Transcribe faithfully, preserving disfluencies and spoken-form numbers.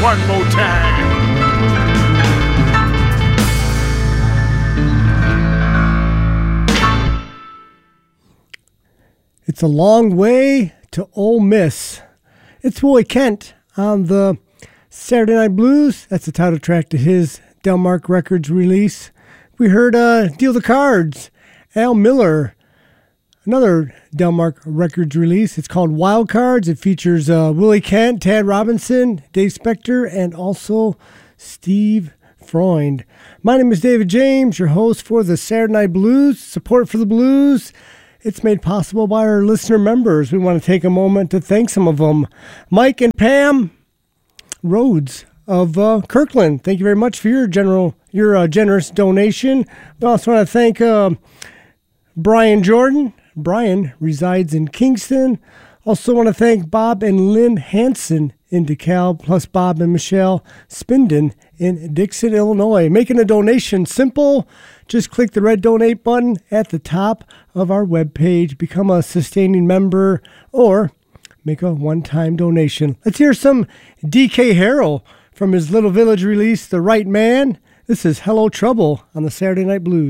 one more time. It's a long way to Ole Miss. It's Willie Kent on the Saturday Night Blues. That's the title track to his Delmark Records release. We heard uh, Deal the Cards, Al Miller, another Delmark Records release. It's called Wild Cards. It features uh, Willie Kent, Tad Robinson, Dave Spector, and also Steve Freund. My name is David James, your host for the Saturday Night Blues. Support for the blues. It's made possible by our listener members. We want to take a moment to thank some of them. Mike and Pam Rhodes of uh, Kirkland, thank you very much for your general, your uh, generous donation. We also want to thank uh, Brian Jordan. Brian resides in Kingston. Also want to thank Bob and Lynn Hansen in DeKalb, plus Bob and Michelle Spinden in Dixon, Illinois. Making a donation simple. Just click the red donate button at the top of our webpage, become a sustaining member, or make a one-time donation. Let's hear some D K Harrell from his Little Village release, The Right Man. This is Hello Trouble on the Saturday Night Blues.